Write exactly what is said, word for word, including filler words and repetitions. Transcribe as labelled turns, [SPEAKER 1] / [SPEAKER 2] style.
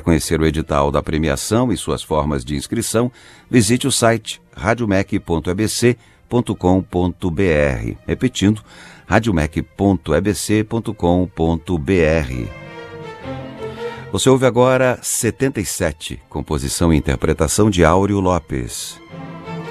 [SPEAKER 1] conhecer o edital da premiação e suas formas de inscrição, visite o site radiomec ponto e b c ponto com ponto b r. Repetindo, radiomec ponto e b c ponto com ponto b r. Você ouve agora setenta e sete, composição e interpretação de Áureo Lopes.